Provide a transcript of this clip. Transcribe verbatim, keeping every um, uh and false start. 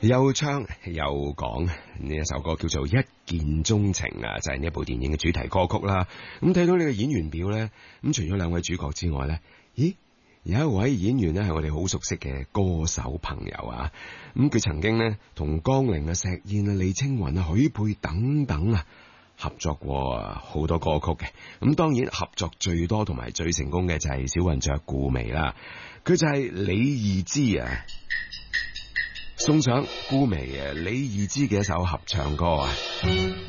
又唱又講，呢一首歌叫做《一見鍾情》啊，就係呢一部電影嘅主題歌曲啦。咁睇到呢個演員表呢，咁除咗兩位主角之外呢，咦，有一位演員呢係我哋好熟悉嘅歌手朋友啊。咁佢曾經呢同江玲啊、石燕啊、李青雲啊、許佩等等啊合作過好多歌曲嘅。咁當然合作最多同埋最成功嘅就係小雲雀顧媚啦。佢就係李二芝啊。送上顧媚啊、李二芝嘅一首合唱歌啊。